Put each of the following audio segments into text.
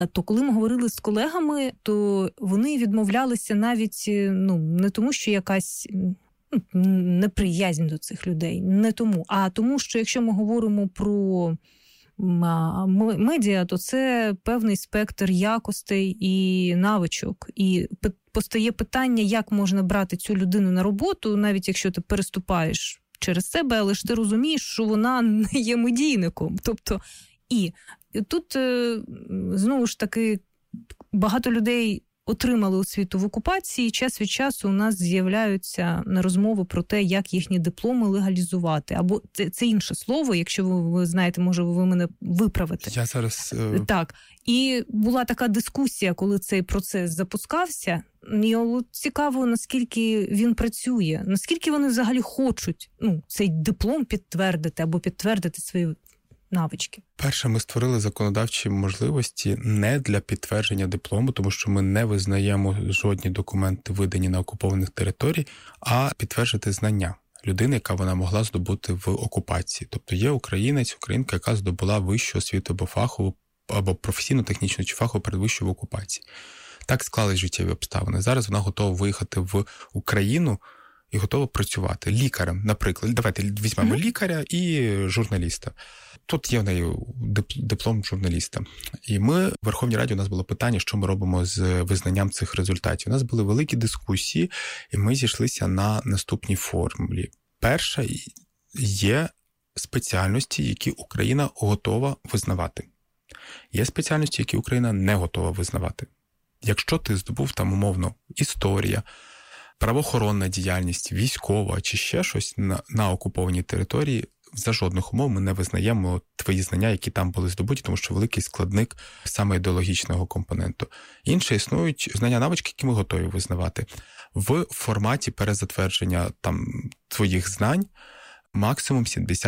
То коли ми говорили з колегами, то вони відмовлялися навіть, не тому, що якась неприязнь до цих людей, не тому, а тому, що якщо ми говоримо про медіа, то це певний спектр якостей і навичок. І постає питання, як можна брати цю людину на роботу, навіть якщо ти переступаєш через себе, але ж ти розумієш, що вона не є медійником. Тобто, і тут, знову ж таки, багато людей отримали освіту в окупації, час від часу у нас з'являються на розмови про те, як їхні дипломи легалізувати. Або це інше слово, якщо ви знаєте, може ви мене виправите. Я зараз... Так. І була така дискусія, коли цей процес запускався. І цікаво, наскільки він працює, наскільки вони взагалі хочуть цей диплом підтвердити або підтвердити свої навички. Перше, ми створили законодавчі можливості не для підтвердження диплому, тому що ми не визнаємо жодні документи, видані на окупованих територіях, а підтверджувати знання людини, яка вона могла здобути в окупації. Тобто є українець, українка, яка здобула вищу освіту або фахову, або професійно-технічну чи фахову передвищу в окупації. Так склались життєві обставини. Зараз вона готова виїхати в Україну і готова працювати лікарем, наприклад. Давайте візьмемо лікаря і журналіста. Тут є в неї диплом журналіста. І ми, в Верховній Раді, у нас було питання, що ми робимо з визнанням цих результатів. У нас були великі дискусії, і ми зійшлися на наступній формулі. Перша, є спеціальності, які Україна готова визнавати. Є спеціальності, які Україна не готова визнавати. Якщо ти здобув там, умовно, історія, правоохоронна діяльність, військова чи ще щось на окупованій території, за жодних умов ми не визнаємо твої знання, які там були здобуті, тому що великий складник саме ідеологічного компоненту. Інше існують знання, навички, які ми готові визнавати. В форматі перезатвердження там твоїх знань максимум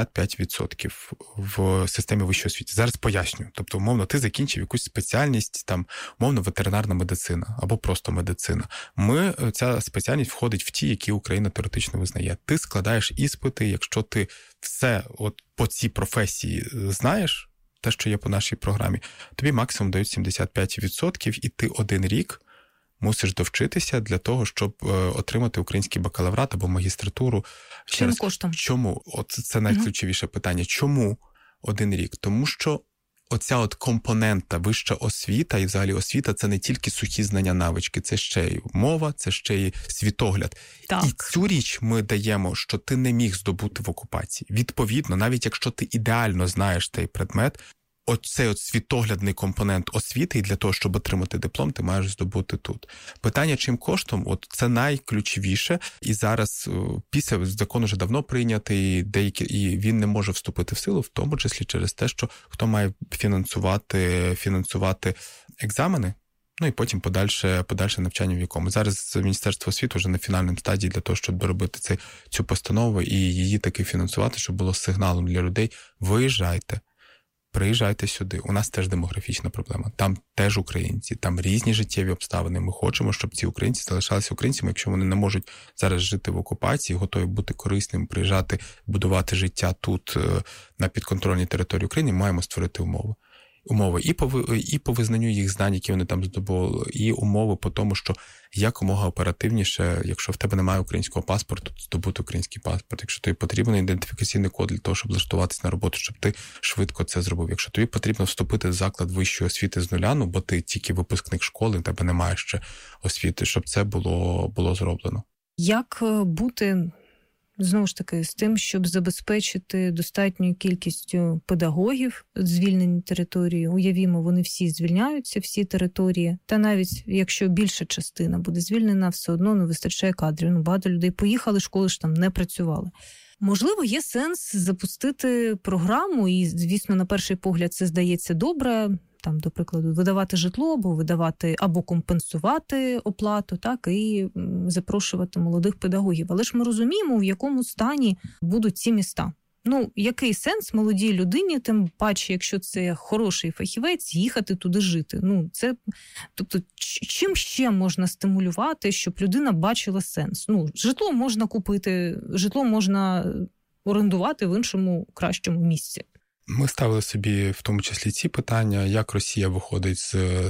75% в системі вищої освіти. Зараз поясню. Тобто, умовно, ти закінчив якусь спеціальність, там, умовно, ветеринарна медицина або просто медицина. Ця спеціальність входить в ті, які Україна теоретично визнає. Ти складаєш іспити, якщо ти все по цій професії знаєш, те, що є по нашій програмі, тобі максимум дають 75%, і ти 1 рік мусиш довчитися для того, щоб отримати український бакалаврат або магістратуру. Чим коштом? Чому? Це найключовіше питання. Чому 1 рік? Тому що оця компонента вища освіта і взагалі освіта – це не тільки сухі знання, навички, це ще й мова, це ще й світогляд. Так. І цю річ ми даємо, що ти не міг здобути в окупації. Відповідно, навіть якщо ти ідеально знаєш цей предмет, оцей світоглядний компонент освіти, і для того, щоб отримати диплом, ти маєш здобути тут. Питання, чим коштом, це найключовіше. І зараз після закону вже давно прийнятий, і він не може вступити в силу, в тому числі через те, що хто має фінансувати екзамени, і потім подальше навчання в якому. Зараз Міністерство освіти вже на фінальному стадії для того, щоб доробити цю постанову і її таки фінансувати, щоб було сигналом для людей: виїжджайте. Приїжджайте сюди. У нас теж демографічна проблема. Там теж українці, там різні життєві обставини. Ми хочемо, щоб ці українці залишалися українцями. Якщо вони не можуть зараз жити в окупації, готові бути корисними, приїжджати, будувати життя тут, на підконтрольній території України, маємо створити умови і по визнанню їх знань, які вони там здобули, і умови по тому, що якомога оперативніше, якщо в тебе немає українського паспорту, то здобути український паспорт. Якщо тобі потрібен ідентифікаційний код для того, щоб влаштуватися на роботу, щоб ти швидко це зробив. Якщо тобі потрібно вступити в заклад вищої освіти з нуля, бо ти тільки випускник школи, в тебе немає ще освіти, щоб це було зроблено. Як бути, знову ж таки, з тим, щоб забезпечити достатньою кількістю педагогів звільнені території? Уявімо, вони всі звільняються, всі території, та навіть якщо більша частина буде звільнена, все одно не вистачає кадрів. Багато людей поїхали, школи ж там не працювали. Можливо, є сенс запустити програму, і, звісно, на перший погляд це здається добре, там, до прикладу, видавати житло, або компенсувати оплату, так, і запрошувати молодих педагогів. Але ж ми розуміємо, в якому стані будуть ці міста. Який сенс молодій людині, тим паче, якщо це хороший фахівець, їхати туди жити? Тобто, чим ще можна стимулювати, щоб людина бачила сенс? Житло можна купити, житло можна орендувати в іншому кращому місці. Ми ставили собі в тому числі ці питання, як Росія виходить з